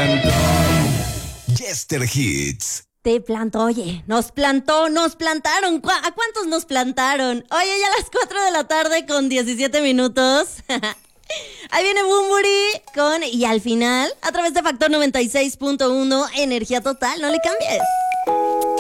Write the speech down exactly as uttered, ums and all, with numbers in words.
plantó. Chester Hits. Te plantó, oye, nos plantó, nos plantaron. ¿A cuántos nos plantaron? Oye, ya a las cuatro de la tarde con diecisiete minutos. Ahí viene Bunbury con Y al final, a través de Factor noventa y seis punto uno, Energía Total, no le cambies.